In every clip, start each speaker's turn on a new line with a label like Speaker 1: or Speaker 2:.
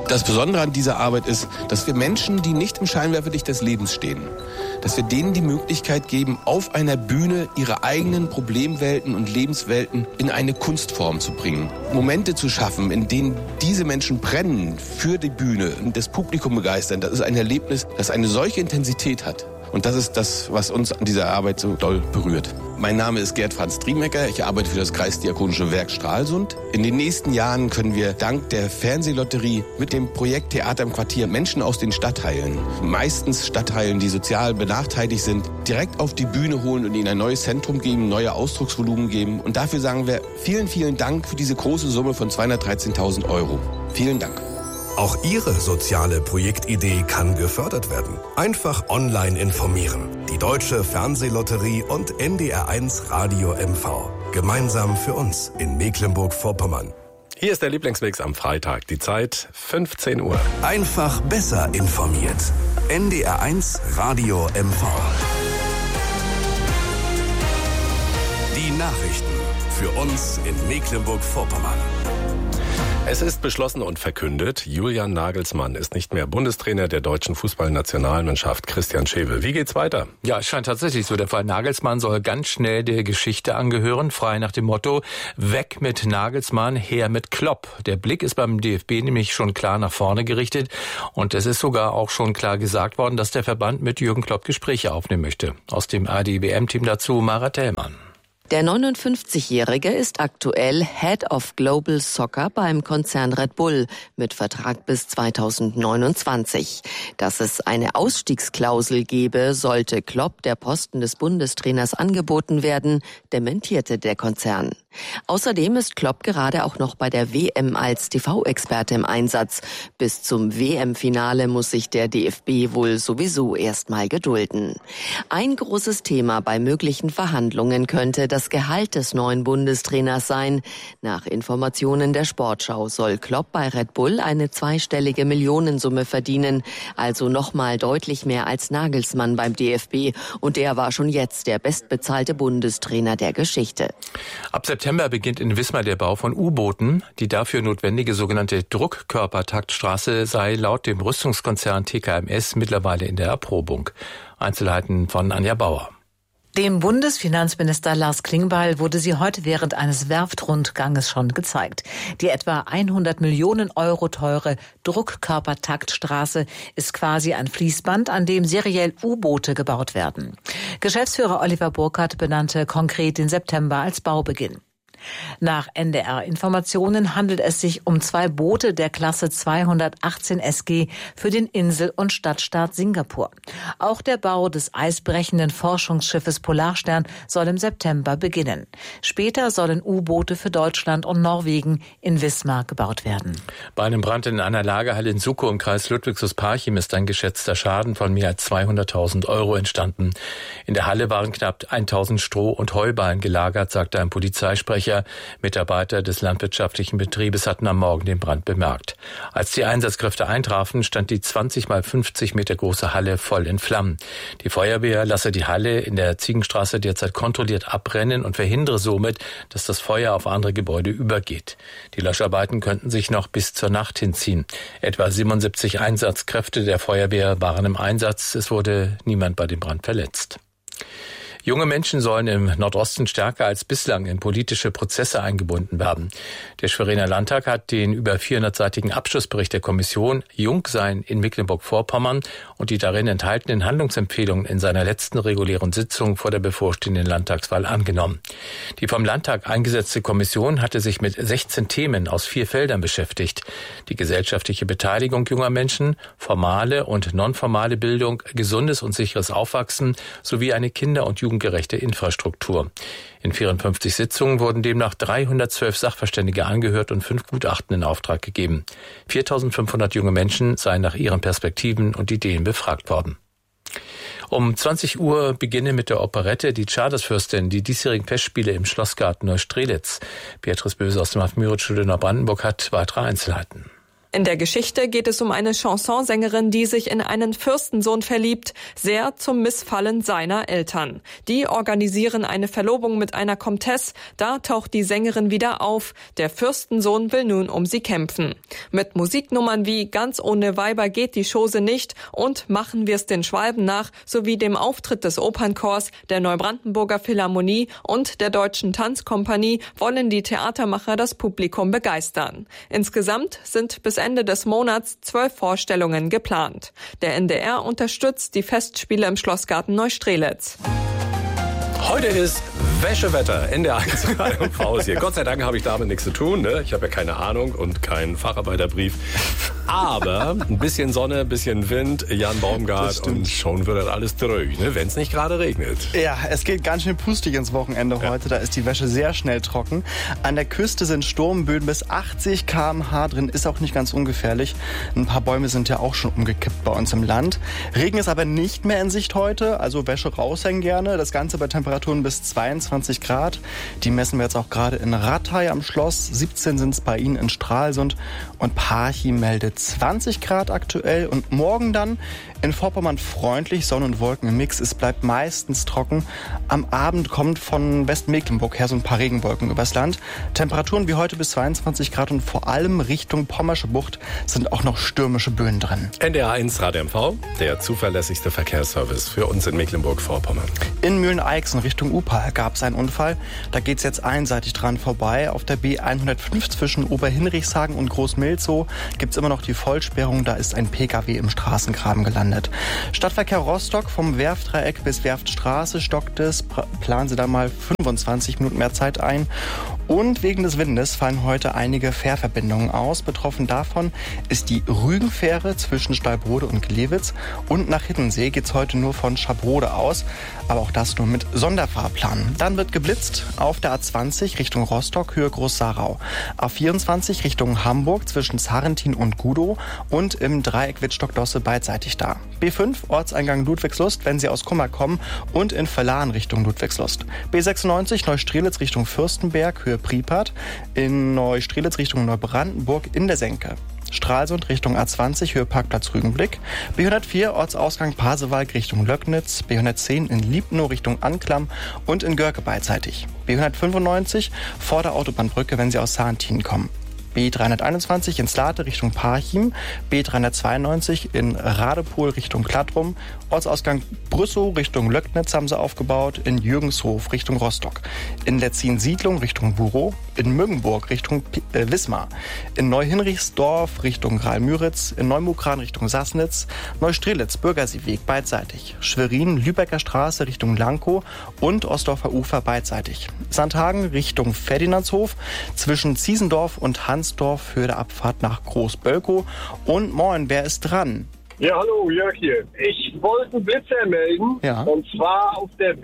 Speaker 1: Das Besondere an dieser Arbeit ist, dass wir Menschen, die nicht im Scheinwerferlicht des Lebens stehen, dass wir denen die Möglichkeit geben, auf einer Bühne ihre eigenen Problemwelten und Lebenswelten in eine Kunstform zu bringen. Momente zu schaffen, in denen diese Menschen brennen für die Bühne und das Publikum begeistern. Das ist ein Erlebnis, das eine solche Intensität hat. Und das ist das, was uns an dieser Arbeit so doll berührt. Mein Name ist Gerd Franz Triemecker. Ich arbeite für das Kreisdiakonische Werk Stralsund. In den nächsten Jahren können wir dank der Fernsehlotterie mit dem Projekt Theater im Quartier Menschen aus den Stadtteilen, meistens Stadtteilen, die sozial benachteiligt sind, direkt auf die Bühne holen und ihnen ein neues Zentrum geben, neue Ausdrucksvolumen geben. Und dafür sagen wir vielen, vielen Dank für diese große Summe von 213.000 €. Vielen Dank.
Speaker 2: Auch Ihre soziale Projektidee kann gefördert werden. Einfach online informieren. Die Deutsche Fernsehlotterie und NDR1 Radio MV. Gemeinsam für uns in Mecklenburg-Vorpommern.
Speaker 3: Hier ist der Lieblingsmix am Freitag. Die Zeit 15 Uhr.
Speaker 2: Einfach besser informiert. NDR1 Radio MV. Die Nachrichten für uns in Mecklenburg-Vorpommern.
Speaker 3: Es ist beschlossen und verkündet, Julian Nagelsmann ist nicht mehr Bundestrainer der deutschen Fußballnationalmannschaft. Christian Schewe, wie geht's weiter?
Speaker 4: Ja, es scheint tatsächlich so der Fall. Nagelsmann soll ganz schnell der Geschichte angehören, frei nach dem Motto, weg mit Nagelsmann, her mit Klopp. Der Blick ist beim DFB nämlich schon klar nach vorne gerichtet und es ist sogar auch schon klar gesagt worden, dass der Verband mit Jürgen Klopp Gespräche aufnehmen möchte. Aus dem ARD-WM-Team dazu Mara Thälmann.
Speaker 5: Der 59-Jährige ist aktuell Head of Global Soccer beim Konzern Red Bull mit Vertrag bis 2029. Dass es eine Ausstiegsklausel gebe, sollte Klopp der Posten des Bundestrainers angeboten werden, dementierte der Konzern. Außerdem ist Klopp gerade auch noch bei der WM als TV-Experte im Einsatz. Bis zum WM-Finale muss sich der DFB wohl sowieso erstmal gedulden. Ein großes Thema bei möglichen Verhandlungen könnte das Gehalt des neuen Bundestrainers sein. Nach Informationen der Sportschau soll Klopp bei Red Bull eine zweistellige Millionensumme verdienen, also nochmal deutlich mehr als Nagelsmann beim DFB. Und der war schon jetzt der bestbezahlte Bundestrainer der Geschichte.
Speaker 4: Ab September beginnt in Wismar der Bau von U-Booten. Die dafür notwendige sogenannte Druckkörpertaktstraße sei laut dem Rüstungskonzern TKMS mittlerweile in der Erprobung. Einzelheiten von Anja Bauer.
Speaker 6: Dem Bundesfinanzminister Lars Klingbeil wurde sie heute während eines Werftrundganges schon gezeigt. Die etwa 100 Millionen € teure Druckkörpertaktstraße ist quasi ein Fließband, an dem seriell U-Boote gebaut werden. Geschäftsführer Oliver Burkhardt benannte konkret den September als Baubeginn. Nach NDR-Informationen handelt es sich um 2 Boote der Klasse 218 SG für den Insel- und Stadtstaat Singapur. Auch der Bau des eisbrechenden Forschungsschiffes Polarstern soll im September beginnen. Später sollen U-Boote für Deutschland und Norwegen in Wismar gebaut werden.
Speaker 4: Bei einem Brand in einer Lagerhalle in Suckow im Kreis Ludwigslust-Parchim ist ein geschätzter Schaden von mehr als 200.000 € entstanden. In der Halle waren knapp 1.000 Stroh- und Heuballen gelagert, sagte ein Polizeisprecher. Mitarbeiter des landwirtschaftlichen Betriebes hatten am Morgen den Brand bemerkt. Als die Einsatzkräfte eintrafen, stand die 20 mal 50 Meter große Halle voll in Flammen. Die Feuerwehr lasse die Halle in der Ziegenstraße derzeit kontrolliert abbrennen und verhindere somit, dass das Feuer auf andere Gebäude übergeht. Die Löscharbeiten könnten sich noch bis zur Nacht hinziehen. Etwa 77 Einsatzkräfte der Feuerwehr waren im Einsatz. Es wurde niemand bei dem Brand verletzt. Junge Menschen sollen im Nordosten stärker als bislang in politische Prozesse eingebunden werden. Der Schweriner Landtag hat den über 400-seitigen Abschlussbericht der Kommission Jungsein in Mecklenburg-Vorpommern und die darin enthaltenen Handlungsempfehlungen in seiner letzten regulären Sitzung vor der bevorstehenden Landtagswahl angenommen. Die vom Landtag eingesetzte Kommission hatte sich mit 16 Themen aus 4 Feldern beschäftigt. Die gesellschaftliche Beteiligung junger Menschen, formale und nonformale Bildung, gesundes und sicheres Aufwachsen sowie eine Kinder- und jugendgerechte Infrastruktur. In 54 Sitzungen wurden demnach 312 Sachverständige angehört und 5 Gutachten in Auftrag gegeben. 4.500 junge Menschen seien nach ihren Perspektiven und Ideen befragt worden. Um 20 Uhr beginne mit der Operette Die Tschadisfürstin, die diesjährigen Festspiele im Schlossgarten Neustrelitz. Beatrice Böse aus dem Haf-Müritz-Studio Neubrandenburg hat weitere Einzelheiten.
Speaker 7: In der Geschichte geht es um eine Chansonsängerin, die sich in einen Fürstensohn verliebt, sehr zum Missfallen seiner Eltern. Die organisieren eine Verlobung mit einer Komtesse, da taucht die Sängerin wieder auf. Der Fürstensohn will nun um sie kämpfen. Mit Musiknummern wie Ganz ohne Weiber geht die Chose nicht und Machen wir's den Schwalben nach sowie dem Auftritt des Opernchors, der Neubrandenburger Philharmonie und der Deutschen Tanzkompanie wollen die Theatermacher das Publikum begeistern. Insgesamt sind bis Ende des Monats 12 Vorstellungen geplant. Der NDR unterstützt die Festspiele im Schlossgarten Neustrelitz.
Speaker 3: Heute ist Wäschewetter, NDR1 Radio hier. Gott sei Dank habe ich damit nichts zu tun. Ne? Ich habe ja keine Ahnung und keinen Facharbeiterbrief. Aber ein bisschen Sonne, ein bisschen Wind, Jan Baumgart und schon wird das alles durch, ne? Wenn es nicht gerade regnet.
Speaker 8: Ja, es geht ganz schön pustig ins Wochenende heute. Da ist die Wäsche sehr schnell trocken. An der Küste sind Sturmböen bis 80 km/h drin. Ist auch nicht ganz ungefährlich. Ein paar Bäume sind ja auch schon umgekippt bei uns im Land. Regen ist aber nicht mehr in Sicht heute. Also Wäsche raushängen gerne. Das Ganze bei Temperaturen bis 22 Grad. Die messen wir jetzt auch gerade in Ratay am Schloss. 17 sind es bei Ihnen in Stralsund. Und Parchim meldet 20 Grad aktuell. Und morgen dann in Vorpommern freundlich, Sonne und Wolken im Mix. Es bleibt meistens trocken. Am Abend kommt von Westmecklenburg her so ein paar Regenwolken übers Land. Temperaturen wie heute bis 22 Grad und vor allem Richtung Pommersche Bucht sind auch noch stürmische Böen drin.
Speaker 3: NDR1 Radio MV, der zuverlässigste Verkehrsservice für uns in Mecklenburg-Vorpommern.
Speaker 8: In Mühlen-Eichsen Richtung Upa gab es einen Unfall. Da geht es jetzt einseitig dran vorbei. Auf der B105 zwischen Oberhinrichshagen und Großmilzow gibt es immer noch die Vollsperrung. Da ist ein Pkw im Straßengraben gelandet. Stadtverkehr Rostock vom Werftdreieck bis Werftstraße stockt es. Planen Sie da mal 25 Minuten mehr Zeit ein. Und wegen des Windes fallen heute einige Fährverbindungen aus. Betroffen davon ist die Rügenfähre zwischen Stallbrode und Glewitz. Und nach Hiddensee geht es heute nur von Schabrode aus. Aber auch das nur mit Sonderfahrplan. Dann wird geblitzt auf der A20 Richtung Rostock, Höhe Groß-Sarau. A24 Richtung Hamburg zwischen Sarrentin und Gudow. Und im Dreieck Wittstock-Dosse beidseitig da. B5 Ortseingang Ludwigslust, wenn Sie aus Kummer kommen. Und in Verlahen Richtung Ludwigslust. B96 Neustrelitz Richtung Fürstenberg, Höhe Pripart. In Neustrelitz Richtung Neubrandenburg in der Senke. Stralsund Richtung A20, Höhe Parkplatz Rügenblick. B104 Ortsausgang Pasewalk Richtung Löcknitz. B110 in Liebnow Richtung Anklam und in Görke beidseitig. B195 vor der Autobahnbrücke, wenn Sie aus Sarrentin kommen. B321 in Slate Richtung Parchim, B392 in Radepohl Richtung Klattrum, Ortsausgang Brüssow Richtung Löcknitz haben sie aufgebaut, in Jürgenshof Richtung Rostock, in Letzin-Siedlung Richtung Burow, in Müggenburg Richtung Wismar, in Neuhinrichsdorf Richtung Graal-Müritz, in Neumukran Richtung Sassnitz, Neustrelitz Bürgerseeweg beidseitig, Schwerin Lübecker Straße Richtung Lankow und Ostdorfer Ufer beidseitig, Sandhagen Richtung Ferdinandshof, zwischen Ziesendorf und Hansdorf für der Abfahrt nach Großbölkow. Und moin, wer ist dran?
Speaker 9: Ja, hallo, Jörg hier. Ich wollte einen Blitzer melden, und zwar auf der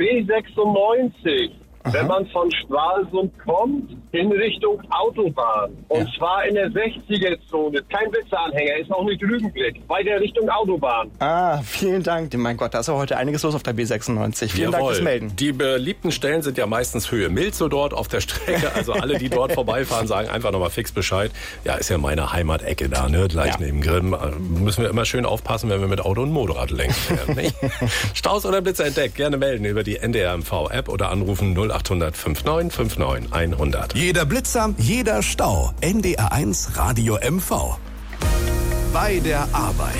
Speaker 9: B96.
Speaker 8: Aha.
Speaker 9: Wenn man von Stralsund kommt, in Richtung Autobahn. Und zwar in der 60er-Zone. Kein Blitzeranhänger, ist auch nicht Rügenblick. Weiter Richtung Autobahn.
Speaker 8: Ah, vielen Dank. Mein Gott, da ist ja heute einiges los auf der B96. Vielen Dank fürs Melden.
Speaker 3: Die beliebten Stellen sind ja meistens Höhe Milzow dort auf der Strecke. Also alle, die dort vorbeifahren, sagen einfach nochmal fix Bescheid. Ja, ist ja meine Heimatecke da, ne? Gleich neben Grimm. Müssen wir immer schön aufpassen, wenn wir mit Auto und Motorrad lenken werden. Staus oder Blitzer entdeckt? Gerne melden über die NDR MV-App oder anrufen 0800 59 59 100.
Speaker 2: Jeder Blitzer, jeder Stau. NDR1 Radio MV. Bei der Arbeit.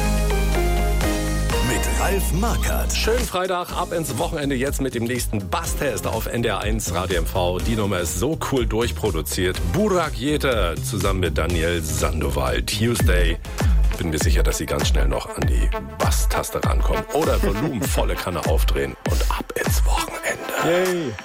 Speaker 2: Mit Ralf Markert.
Speaker 3: Schönen Freitag, ab ins Wochenende jetzt mit dem nächsten Basstest auf NDR1 Radio MV. Die Nummer ist so cool durchproduziert. Burak Yeter zusammen mit Daniel Sandoval. Tuesday. Bin mir sicher, dass Sie ganz schnell noch an die Basstaste rankommen. Oder Volumen volle Kanne aufdrehen und ab ins Wochenende.
Speaker 8: Yay.